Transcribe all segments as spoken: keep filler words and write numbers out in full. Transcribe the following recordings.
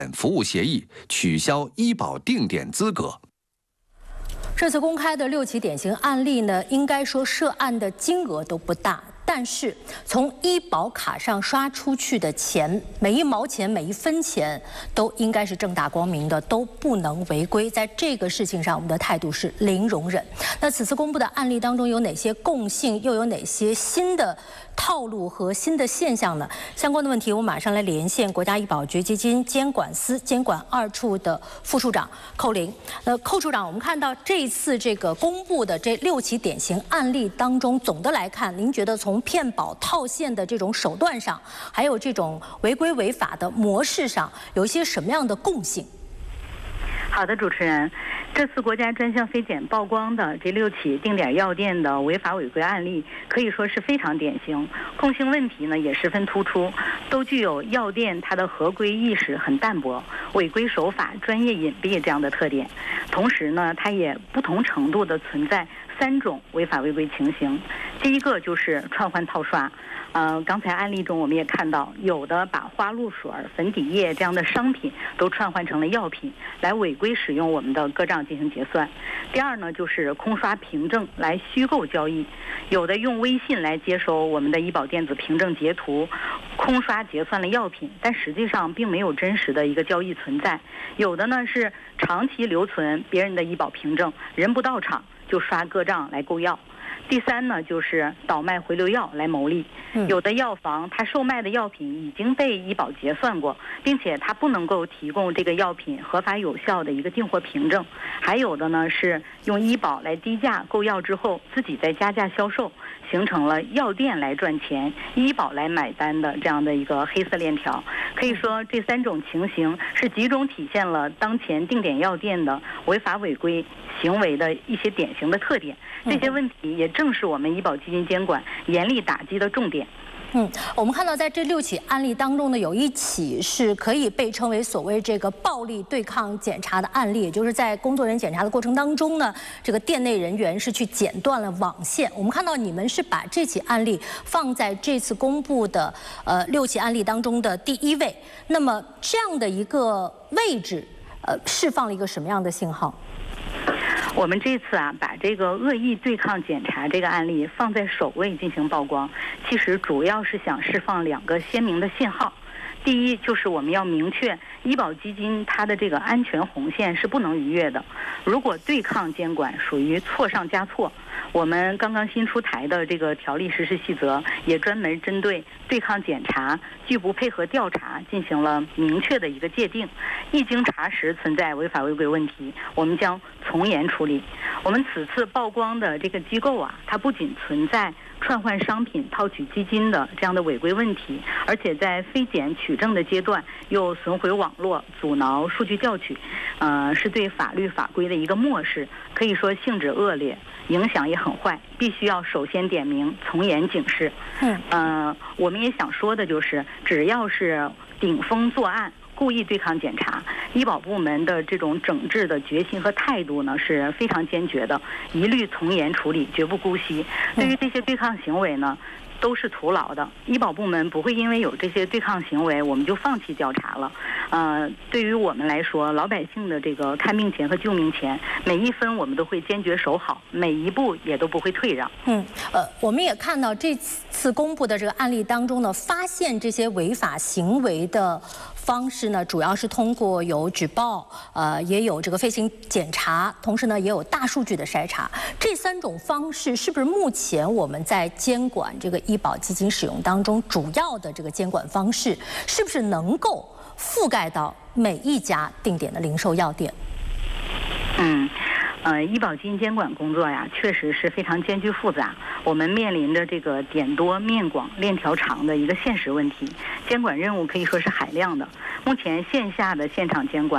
服务协议，取消医保定点资格。 这次公开的六起典型案例呢，应该说涉案的金额都不大。 但是从医保卡上刷出去的钱，每一毛钱、每一分钱，都应该是正大光明的，都不能违规。在这个事情上，我们的态度是零容忍。那此次公布的案例当中有哪些共性，又有哪些新的套路和新的现象呢？相关的问题，我马上来连线国家医保局基金监管司监管二处的副处长寇林。呃，寇处长，我们看到这次这个公布的这六起典型案例当中，总的来看，您觉得从骗保套现的这种手段上，还有这种违规违法的模式上，有一些什么样的共性？ 好的，主持人，这次国家专项非检曝光的这六起定点药店的违法违规案例，可以说是非常典型，共性问题呢也十分突出，都具有药店它的合规意识很淡薄、违规手法专业隐蔽这样的特点。同时呢，它也不同程度的存在三种违法违规情形。第一个就是串换套刷。呃，刚才案例中我们也看到，有的把花露水、粉底液这样的商品都串换成了药品，来违规使用我们的个账进行结算。第二呢，就是空刷凭证来虚构交易，有的用微信来接收我们的医保电子凭证截图，空刷结算了药品，但实际上并没有真实的一个交易存在。有的呢是长期留存别人的医保凭证，人不到场就刷个账来购药。第三呢，就是倒卖回流药来牟利。有的药房它售卖的药品已经被医保结算过，并且它不能够提供这个药品合法有效的一个进货凭证。还有的呢是用医保来低价购药之后，自己再加价销售，形成了药店来赚钱，医保来买单的这样的一个黑色链条。可以说，这三种情形是集中体现了当前定点药店的违法违规行为的一些典型的特点。这些问题也正是我们医保基金监管严厉打击的重点。 嗯，我们看到在这六起案例当中呢，有一起是可以被称为所谓这个暴力对抗检查的案例，也就是在工作人员检查的过程当中呢，这个店内人员是去剪断了网线。我们看到你们是把这起案例放在这次公布的呃六起案例当中的第一位。那么这样的一个位置，呃，释放了一个什么样的信号？ 我们这次啊，把这个恶意对抗检查这个案例放在首位进行曝光，其实主要是想释放两个鲜明的信号。第一，就是我们要明确医保基金它的这个安全红线是不能逾越的。如果对抗监管属于错上加错，我们刚刚新出台的这个条例实施细则也专门针对对抗检查拒不配合调查进行了明确的一个界定。一经查实存在违法违规问题，我们将从严处理。我们此次曝光的这个机构啊，它不仅存在串换商品套取基金的这样的违规问题，而且在非检取证的阶段又损毁网络、阻挠数据调取，呃，是对法律法规的一个漠视，可以说性质恶劣，影响也很坏，必须要首先点名，从严警示。嗯，呃，我们也想说的就是，只要是顶风作案、故意对抗检查，医保部门的这种整治的决心和态度呢是非常坚决的，一律从严处理，绝不姑息。对于这些对抗行为呢，都是徒劳的。医保部门不会因为有这些对抗行为，我们就放弃调查了。呃，对于我们来说，老百姓的这个看病钱和救命钱，每一分我们都会坚决守好，每一步也都不会退让。 嗯，呃，我们也看到这次公布的这个案例当中呢，发现这些违法行为的方式呢，主要是通过有举报，呃，也有这个飞行检查，同时呢，也有大数据的筛查。这三种方式是不是目前我们在监管这个医保基金使用当中主要的这个监管方式？是不是能够覆盖到每一家定点的零售药店？ 嗯。呃，医保基金监管工作呀，确实是非常艰巨复杂。我们面临着这个点多面广、链条长的一个现实问题，监管任务可以说是海量的。目前线下的现场监管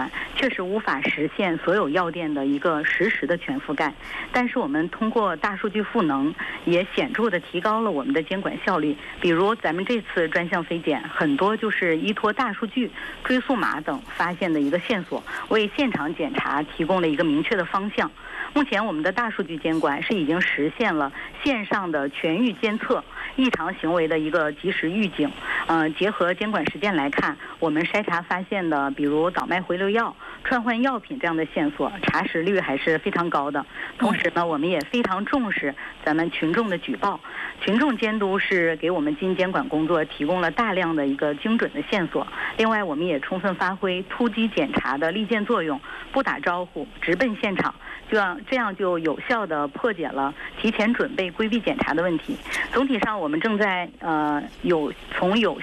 确实无法实现所有药店的一个实时的全覆盖。但是我们通过大数据赋能，也显著的提高了我们的监管效率。比如咱们这次专项非检，很多就是依托大数据、追溯码等发现的一个线索，为现场检查提供了一个明确的方向。目前我们的大数据监管是已经实现了线上的全域监测异常行为的一个及时预警。呃，结合监管实践来看，我们筛查发现的，比如倒卖回流药、串换药品这样的线索，查实率还是非常高的。同时呢，我们也非常重视咱们群众的举报，群众监督是给我们经监管工作提供了大量的一个精准的线索。另外，我们也充分发挥突击检查的利剑作用，不打招呼，直奔现场，就让这样就有效地破解了提前准备规避检查的问题。总体上，我们正在呃有从有